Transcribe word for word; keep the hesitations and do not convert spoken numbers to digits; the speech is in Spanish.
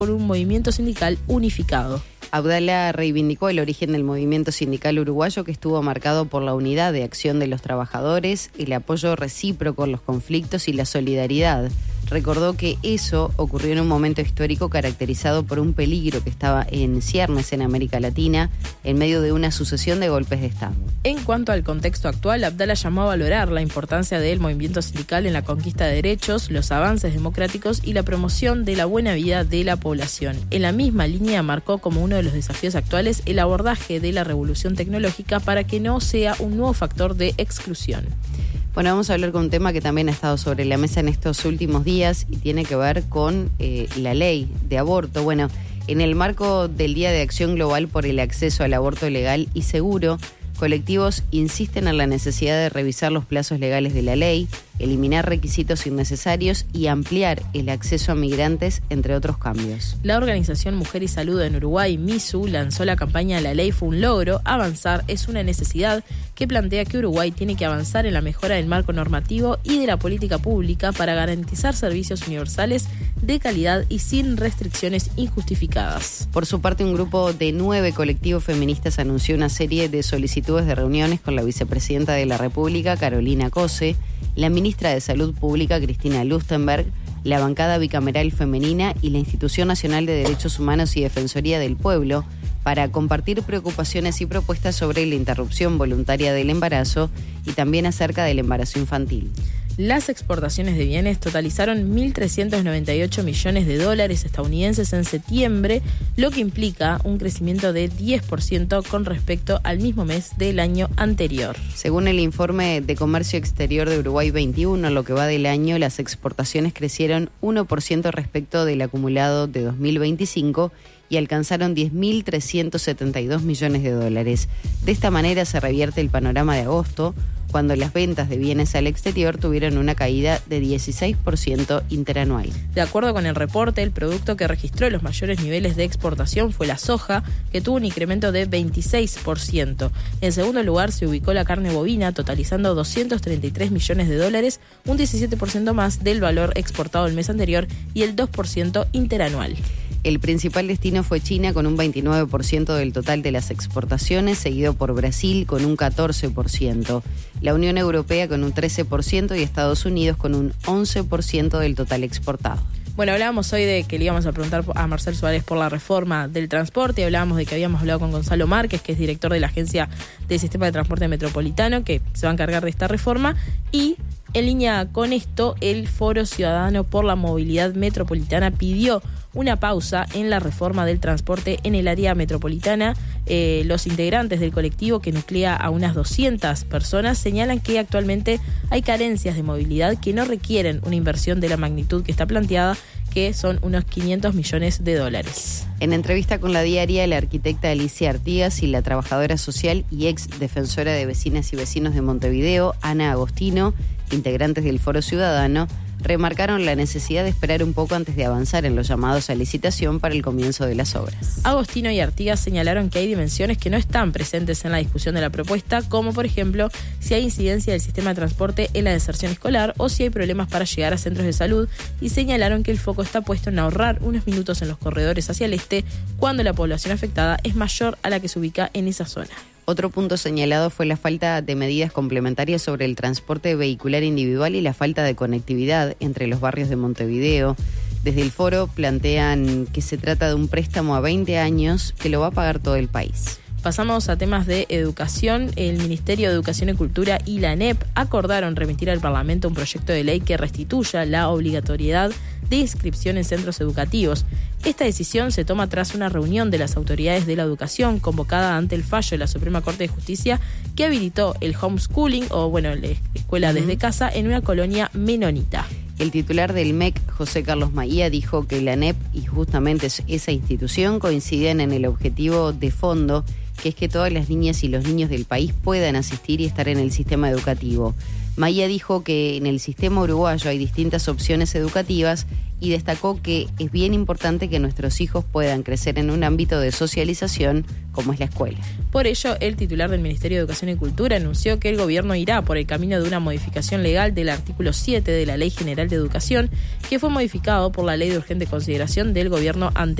por un movimiento sindical unificado. Abdala reivindicó el origen del movimiento sindical uruguayo, que estuvo marcado por la unidad de acción de los trabajadores, el apoyo recíproco en los conflictos y la solidaridad. Recordó que eso ocurrió en un momento histórico caracterizado por un peligro que estaba en ciernes en América Latina en medio de una sucesión de golpes de Estado. En cuanto al contexto actual, Abdala llamó a valorar la importancia del movimiento sindical en la conquista de derechos, los avances democráticos y la promoción de la buena vida de la población. En la misma línea marcó como uno de los desafíos actuales el abordaje de la revolución tecnológica para que no sea un nuevo factor de exclusión. Bueno, vamos a hablar con un tema que también ha estado sobre la mesa en estos últimos días y tiene que ver con eh, la ley de aborto. Bueno, en el marco del Día de Acción Global por el Acceso al Aborto Legal y Seguro, colectivos insisten en la necesidad de revisar los plazos legales de la ley, eliminar requisitos innecesarios y ampliar el acceso a migrantes, entre otros cambios. La organización Mujer y Salud en Uruguay, MISU, lanzó la campaña La Ley fue un logro, avanzar es una necesidad, que plantea que Uruguay tiene que avanzar en la mejora del marco normativo y de la política pública para garantizar servicios universales de calidad y sin restricciones injustificadas. Por su parte, un grupo de nueve colectivos feministas anunció una serie de solicitudes de reuniones con la vicepresidenta de la República, Carolina Cose, la ministra de Salud Pública, Cristina Lustenberg, la bancada bicameral femenina y la Institución Nacional de Derechos Humanos y Defensoría del Pueblo, para compartir preocupaciones y propuestas sobre la interrupción voluntaria del embarazo y también acerca del embarazo infantil. Las exportaciones de bienes totalizaron mil trescientos noventa y ocho millones de dólares estadounidenses en septiembre, lo que implica un crecimiento de diez por ciento con respecto al mismo mes del año anterior. Según el informe de Comercio Exterior de Uruguay veintiuno, lo que va del año, las exportaciones crecieron uno por ciento respecto del acumulado de dos mil veinticinco y alcanzaron diez mil trescientos setenta y dos millones de dólares. De esta manera se revierte el panorama de agosto, cuando las ventas de bienes al exterior tuvieron una caída de dieciséis por ciento interanual. De acuerdo con el reporte, el producto que registró los mayores niveles de exportación fue la soja, que tuvo un incremento de veintiséis por ciento. En segundo lugar se ubicó la carne bovina, totalizando doscientos treinta y tres millones de dólares, un diecisiete por ciento más del valor exportado el mes anterior y el dos por ciento interanual. El principal destino fue China, con un veintinueve por ciento del total de las exportaciones, seguido por Brasil con un catorce por ciento, la Unión Europea con un trece por ciento y Estados Unidos con un once por ciento del total exportado. Bueno, hablábamos hoy de que le íbamos a preguntar a Marcel Suárez por la reforma del transporte, hablábamos de que habíamos hablado con Gonzalo Márquez, que es director de la Agencia del Sistema de Transporte Metropolitano, que se va a encargar de esta reforma, y en línea con esto, el Foro Ciudadano por la Movilidad Metropolitana pidió una pausa en la reforma del transporte en el área metropolitana. Eh, los integrantes del colectivo, que nuclea a unas doscientas personas, señalan que actualmente hay carencias de movilidad que no requieren una inversión de la magnitud que está planteada, que son unos quinientos millones de dólares. En entrevista con La Diaria, la arquitecta Alicia Artigas y la trabajadora social y ex defensora de vecinas y vecinos de Montevideo, Ana Agostino, integrantes del Foro Ciudadano, remarcaron la necesidad de esperar un poco antes de avanzar en los llamados a licitación para el comienzo de las obras. Agostino y Artigas señalaron que hay dimensiones que no están presentes en la discusión de la propuesta, como por ejemplo si hay incidencia del sistema de transporte en la deserción escolar o si hay problemas para llegar a centros de salud, y señalaron que el foco está puesto en ahorrar unos minutos en los corredores hacia el este cuando la población afectada es mayor a la que se ubica en esa zona. Otro punto señalado fue la falta de medidas complementarias sobre el transporte vehicular individual y la falta de conectividad entre los barrios de Montevideo. Desde el foro plantean que se trata de un préstamo a veinte años que lo va a pagar todo el país. Pasamos a temas de educación. El Ministerio de Educación y Cultura y la ANEP acordaron remitir al Parlamento un proyecto de ley que restituya la obligatoriedad de inscripción en centros educativos. Esta decisión se toma tras una reunión de las autoridades de la educación convocada ante el fallo de la Suprema Corte de Justicia, que habilitó el homeschooling, o bueno, la escuela desde casa, en una colonia menonita. El titular del M E C, José Carlos Maía, dijo que la ANEP y justamente esa institución coinciden en el objetivo de fondo, que es que todas las niñas y los niños del país puedan asistir y estar en el sistema educativo. Maía dijo que en el sistema uruguayo hay distintas opciones educativas y destacó que es bien importante que nuestros hijos puedan crecer en un ámbito de socialización como es la escuela. Por ello, el titular del Ministerio de Educación y Cultura anunció que el gobierno irá por el camino de una modificación legal del artículo siete de la Ley General de Educación, que fue modificado por la Ley de Urgente Consideración del gobierno anterior.